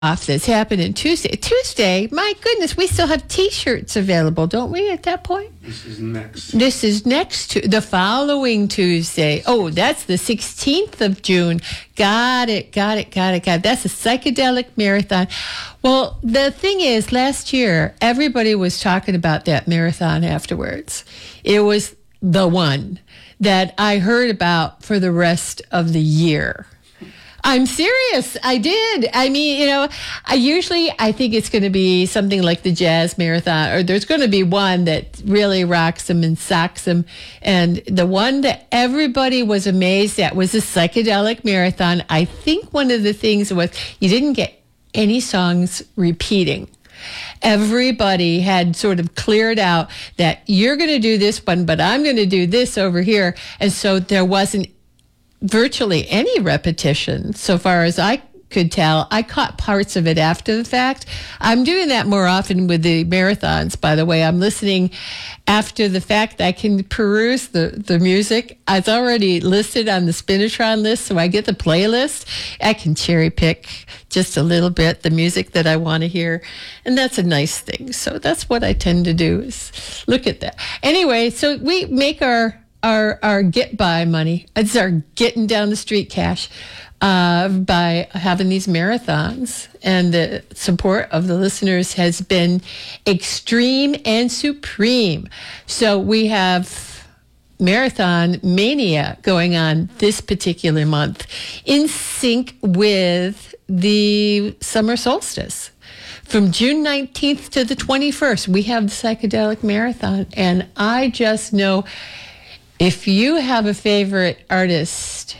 off that's happening Tuesday. Tuesday, my goodness, we still have T-shirts available, don't we, at that point? This is next. This is the following Tuesday. Oh, that's the 16th of June. Got it. That's a psychedelic marathon. Well, the thing is, last year, everybody was talking about that marathon afterwards. It was the one that I heard about for the rest of the year. I'm serious. I did. I mean, I think it's going to be something like the Jazz Marathon, or there's going to be one that really rocks them and socks them. And the one that everybody was amazed at was the Psychedelic Marathon. I think one of the things was you didn't get any songs repeating. Everybody had sort of cleared out that you're going to do this one, but I'm going to do this over here. And so there wasn't virtually any repetition, so far as I could tell. I caught parts of it after the fact. I'm doing that more often with the marathons, by the way. I'm listening after the fact. I can peruse the music. It's already listed on the Spinitron list, so I get the playlist. I can cherry pick just a little bit the music that I want to hear, and that's a nice thing. So that's what I tend to do, is look at that. Anyway, so we make our get by money. It's our getting down the street cash by having these marathons. And the support of the listeners has been extreme and supreme. So we have Marathon Mania going on this particular month in sync with the summer solstice. From June 19th to the 21st, we have the Psychedelic Marathon. And I just know, if you have a favorite artist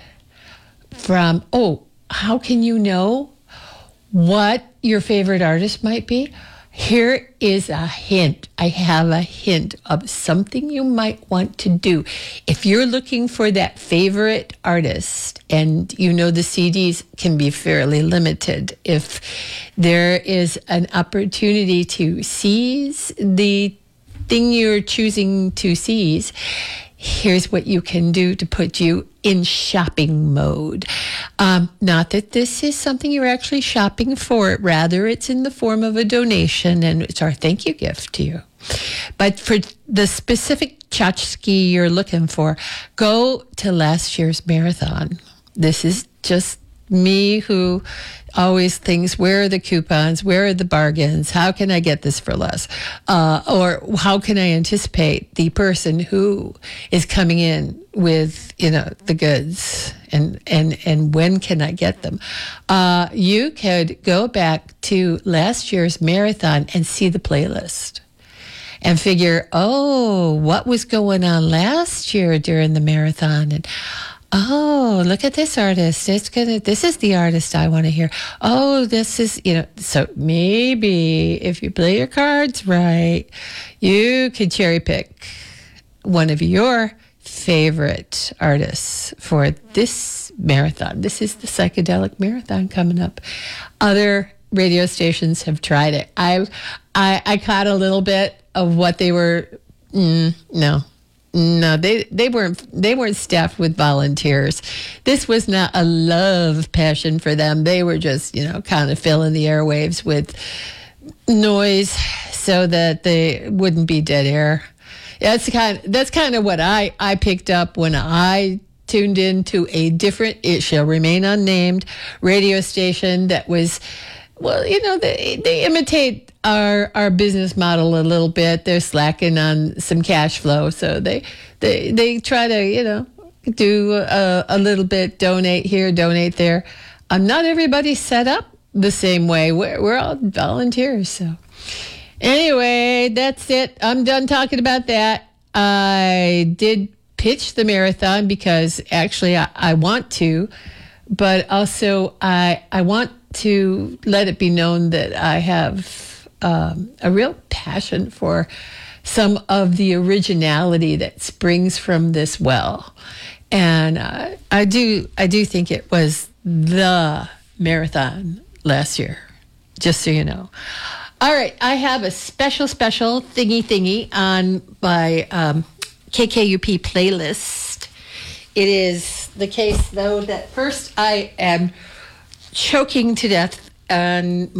how can you know what your favorite artist might be? Here is a hint. I have a hint of something you might want to do. If you're looking for that favorite artist, and the CDs can be fairly limited, if there is an opportunity to seize the thing you're choosing to seize, here's what you can do to put you in shopping mode. Not that this is something you're actually shopping for. Rather, it's in the form of a donation, and it's our thank you gift to you. But for the specific tchotchke you're looking for, go to last year's marathon. This is just me who always thinks, where are the coupons? Where are the bargains? How can I get this for less? Or how can I anticipate the person who is coming in with, the goods, and when can I get them? You could go back to last year's marathon and see the playlist and figure, what was going on last year during the marathon? And look at this artist. This is the artist I want to hear. This is, so maybe if you play your cards right, you could cherry pick one of your favorite artists for this marathon. This is the Psychedelic Marathon coming up. Other radio stations have tried it. I caught a little bit of what they were. No, they weren't staffed with volunteers. This was not a love passion for them. They were just, kind of filling the airwaves with noise so that they wouldn't be dead air. That's kind of what I picked up when I tuned into a different, it shall remain unnamed, radio station that was, they imitate our business model a little bit. They're slacking on some cash flow, so they try to do a little bit, donate here, donate there. Not everybody's set up the same way. We're all volunteers, so anyway, that's it. I'm done talking about that. I did pitch the marathon because actually I want to, but also I want to let it be known that I have a real passion for some of the originality that springs from this well. And I do think it was the marathon last year, just so you know. All right, I have a special thingy on my KKUP playlist. It is the case, though, that first I am choking to death on